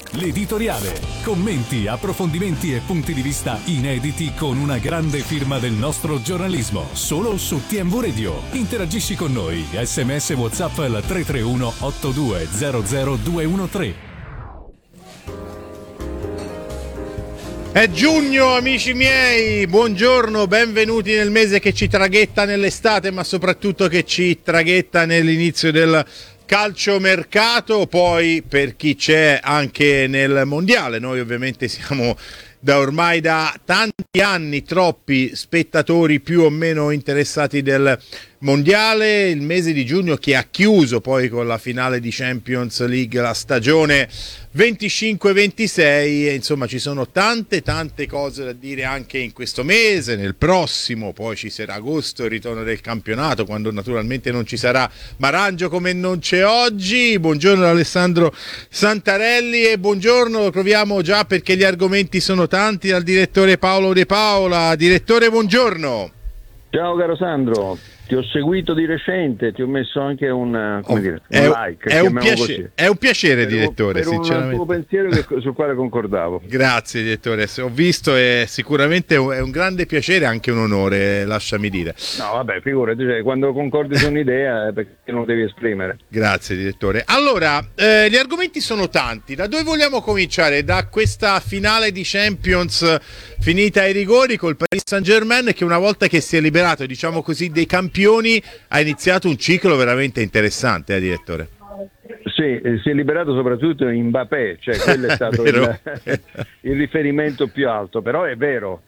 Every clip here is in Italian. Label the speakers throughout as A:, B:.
A: L'editoriale. Commenti, approfondimenti e punti di vista inediti con una grande firma del nostro giornalismo. Solo su TMV Radio. Interagisci con noi. SMS WhatsApp al 331 8200 213.
B: È giugno, amici miei, buongiorno, benvenuti nel mese che ci traghetta nell'estate, ma soprattutto che ci traghetta nell'inizio del calciomercato, poi per chi c'è anche nel mondiale. Noi ovviamente siamo ormai da tanti anni troppi spettatori più o meno interessati del mondiale. Il mese di giugno che ha chiuso poi con la finale di Champions League la stagione 25-26, e insomma ci sono tante cose da dire anche in questo mese. Nel prossimo poi ci sarà agosto, il ritorno del campionato, quando naturalmente non ci sarà Marangio come non c'è oggi. Buongiorno Alessandro Santarelli e buongiorno, lo troviamo già perché gli argomenti sono tanti, dal direttore Paolo De Paola. Direttore, buongiorno.
C: Ciao caro Sandro, ti ho seguito di recente, ti ho messo anche un like.
B: È un piacere, direttore,
C: per
B: sinceramente.
C: un tuo pensiero sul quale concordavo.
B: Grazie, direttore, ho visto e sicuramente è un grande piacere, anche un onore, lasciami dire.
C: No, vabbè, figurati, quando concordi su un'idea perché non devi esprimere.
B: Grazie, direttore. Allora, gli argomenti sono tanti. Da dove vogliamo cominciare? Da questa finale di Champions finita ai rigori col Paris Saint-Germain, che una volta che si è liberato, diciamo così, dei campioni, ha iniziato un ciclo veramente interessante, direttore?
C: Sì, si è liberato soprattutto Mbappé, cioè quello è stato il riferimento più alto, però è vero.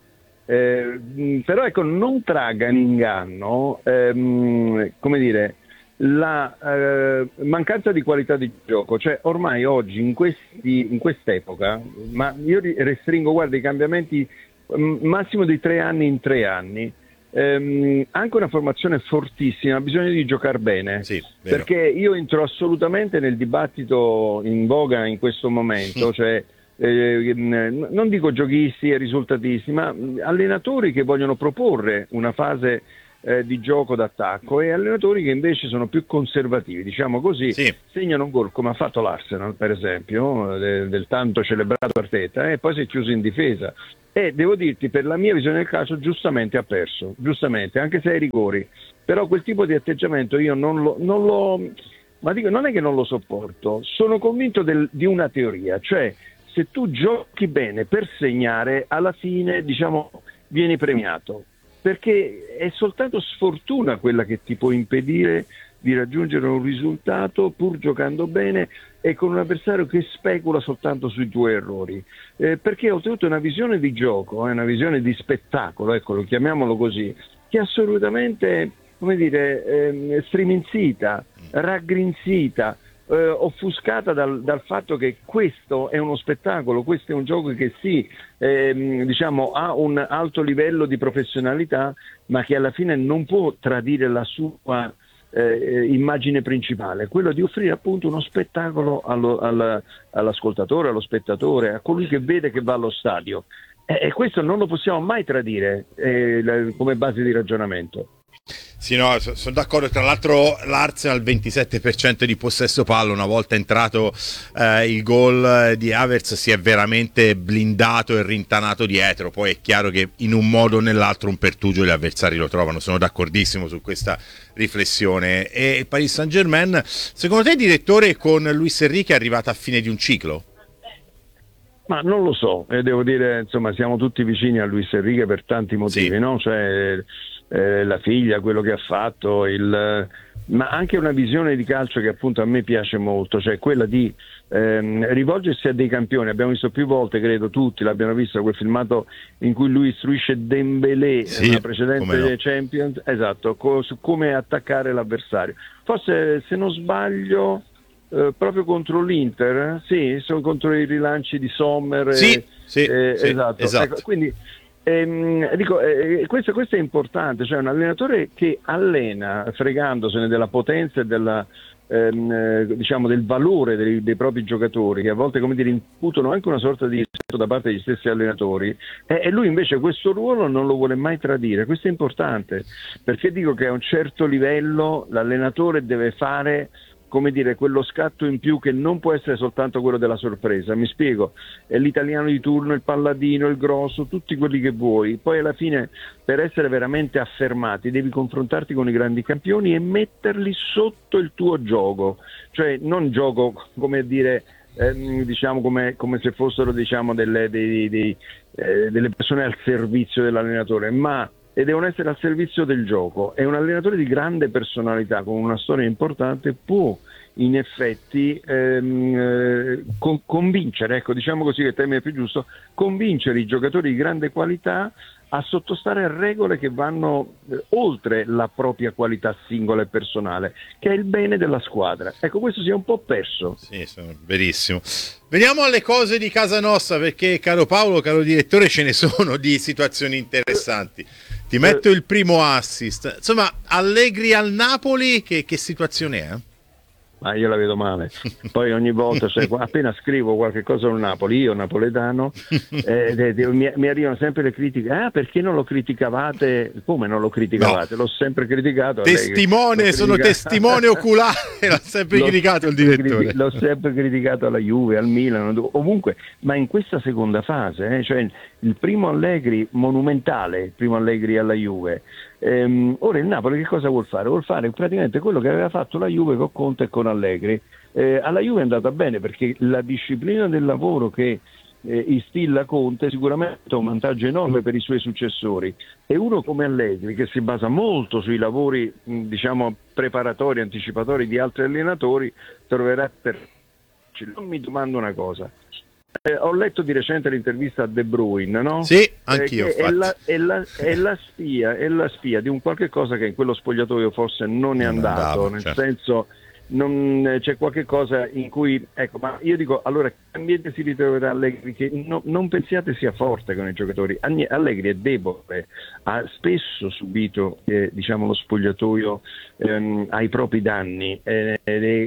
C: Però ecco, non tragga in inganno, come dire, la mancanza di qualità di gioco. Cioè ormai oggi in quest'epoca, ma io restringo, guarda, i cambiamenti massimo di 3 anni in 3 anni. Anche una formazione fortissima ha bisogno di giocare bene,
B: sì,
C: perché io entro assolutamente nel dibattito in voga in questo momento, cioè non dico giochisti e risultatisti, ma allenatori che vogliono proporre una fase di gioco d'attacco e allenatori che invece sono più conservativi, diciamo così, sì. Segnano un gol come ha fatto l'Arsenal per esempio, del tanto celebrato Arteta, e poi si è chiuso in difesa. E devo dirti, per la mia visione del calcio, giustamente ha perso, giustamente, anche se ai rigori. Però quel tipo di atteggiamento io non è che non lo sopporto, sono convinto di una teoria, cioè se tu giochi bene per segnare, alla fine, diciamo, vieni premiato, perché è soltanto sfortuna quella che ti può impedire di raggiungere un risultato pur giocando bene e con un avversario che specula soltanto sui tuoi errori, perché oltretutto è una visione di gioco, è una visione di spettacolo, ecco, lo chiamiamolo così, che è assolutamente, come dire, striminzita, raggrinzita, offuscata dal fatto che questo è uno spettacolo, questo è un gioco che sì, diciamo, ha un alto livello di professionalità, ma che alla fine non può tradire la sua immagine principale, quello di offrire appunto uno spettacolo all'ascoltatore, allo spettatore, a colui che vede che va allo stadio, e questo non lo possiamo mai tradire come base di ragionamento.
B: Sì, no, sono d'accordo. Tra l'altro l'Arsenal 27% di possesso palla, una volta entrato il gol di Havertz si è veramente blindato e rintanato dietro. Poi è chiaro che in un modo o nell'altro un pertugio gli avversari lo trovano, sono d'accordissimo su questa riflessione. E il Paris Saint-Germain, secondo te, direttore, con Luis Enrique è arrivata a fine di un ciclo?
C: Ma non lo so, devo dire, insomma, siamo tutti vicini a Luis Enrique per tanti motivi, sì. No? Cioè, la figlia, quello che ha fatto, ma anche una visione di calcio che appunto a me piace molto, cioè quella di rivolgersi a dei campioni. Abbiamo visto più volte, credo tutti l'abbiano visto, quel filmato in cui lui istruisce Dembélé, sì, nella precedente Champions, esatto, su come attaccare l'avversario. Forse, se non sbaglio, proprio contro l'Inter, sì, sono contro i rilanci di Sommer,
B: sì,
C: esatto. Ecco, quindi questo è importante, cioè un allenatore che allena fregandosene della potenza e della, diciamo, del valore dei propri giocatori, che a volte, come dire, imputano anche una sorta di rispetto da parte degli stessi allenatori, e lui invece questo ruolo non lo vuole mai tradire. Questo è importante, perché dico che a un certo livello l'allenatore deve fare come dire, quello scatto in più che non può essere soltanto quello della sorpresa. Mi spiego, è l'italiano di turno, il palladino, il grosso, tutti quelli che vuoi. Poi alla fine, per essere veramente affermati, devi confrontarti con i grandi campioni e metterli sotto il tuo gioco. Cioè non gioco, come dire, diciamo come se fossero, diciamo, delle persone al servizio dell'allenatore, ma e devono essere al servizio del gioco. E un allenatore di grande personalità con una storia importante può in effetti convincere, ecco, diciamo così, che il termine è più giusto, convincere i giocatori di grande qualità a sottostare a regole che vanno oltre la propria qualità singola e personale, che è il bene della squadra. Ecco, questo si è un po' perso.
B: Sì, verissimo. Veniamo alle cose di casa nostra, perché, caro Paolo, caro direttore, ce ne sono di situazioni interessanti. Ti metto il primo assist. Insomma, Allegri al Napoli, che situazione è?
C: Ma io la vedo male. Poi ogni volta, appena scrivo qualche cosa sul Napoli, io napoletano, mi arrivano sempre le critiche. Perché non lo criticavate? Come non lo criticavate? No. L'ho sempre criticato.
B: Testimone, sono testimone oculare, l'ha sempre criticato il direttore.
C: L'ho sempre criticato alla Juve, al Milan, ovunque. Ma in questa seconda fase, cioè il primo Allegri monumentale, il primo Allegri alla Juve. Ora il Napoli che cosa vuol fare? Vuol fare praticamente quello che aveva fatto la Juve con Conte e con Allegri. Alla Juve è andata bene perché la disciplina del lavoro che instilla Conte sicuramente è un vantaggio enorme per i suoi successori, e uno come Allegri, che si basa molto sui lavori diciamo preparatori, anticipatori di altri allenatori, troverà non mi domando una cosa. Ho letto di recente l'intervista a De Bruyne, no?
B: Sì, anch'io.
C: È la spia di un qualche cosa che in quello spogliatoio forse non è andato, nel senso c'è qualche cosa in cui, ecco, ma io dico, allora che ambiente si ritroverà Allegri, che non pensiate sia forte con i giocatori. Allegri è debole, ha spesso subito diciamo lo spogliatoio ai propri danni, ed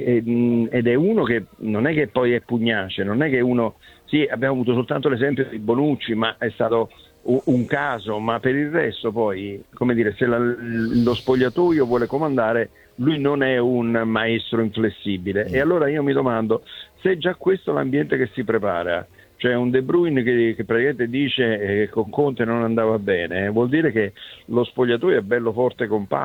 C: è uno che non è che poi è pugnace, non è che uno, sì, abbiamo avuto soltanto l'esempio di Bonucci, ma è stato un caso, ma per il resto poi, come dire, se lo spogliatoio vuole comandare, lui non è un maestro inflessibile. E allora io mi domando se è già questo l'ambiente che si prepara, cioè un De Bruyne che praticamente dice che con Conte non andava bene, vuol dire che lo spogliatoio è bello forte compatto.